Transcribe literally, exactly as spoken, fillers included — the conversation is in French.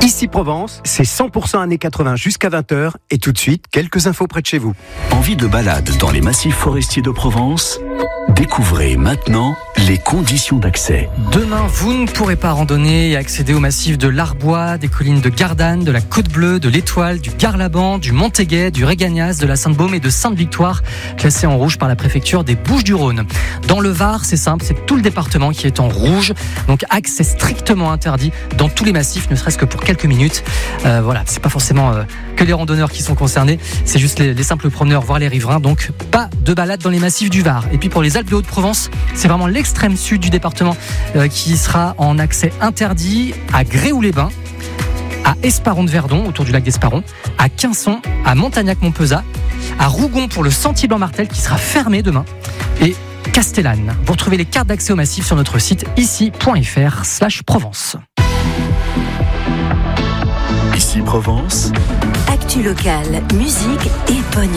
Ici Provence, c'est cent pour cent années quatre-vingts jusqu'à vingt heures et tout de suite, quelques infos près de chez vous. Envie de balade dans les massifs forestiers de Provence ? Découvrez maintenant les conditions d'accès. Demain, vous ne pourrez pas randonner et accéder au massif de l'Arbois, des collines de Gardanne, de la Côte Bleue, de l'Étoile, du Garlaban, du Montéguet, du Régagnas, de la Sainte-Baume et de Sainte-Victoire, classés en rouge par la préfecture des Bouches-du-Rhône. Dans le Var, c'est simple, c'est tout le département qui est en rouge, donc accès strictement interdit dans tous les massifs, ne serait-ce que pour quelques minutes. Euh, voilà, c'est pas forcément euh, que les randonneurs qui sont concernés, c'est juste les, les simples promeneurs, voire les riverains, donc pas de balade dans les massifs du Var. Et puis pour les Alpes de Haute-Provence, c'est vraiment l'extrême sud du département euh, qui sera en accès interdit à Gréoux-les-Bains, à Esparon-de-Verdon, autour du lac d'Esparon, à Quinson, à Montagnac-Montpezat, à Rougon pour le Sentier Blanc-Martel qui sera fermé demain, et Castellane. Vous retrouvez les cartes d'accès au massif sur notre site ici.fr slash Provence. Ici Provence. Actu locale, musique et pognon.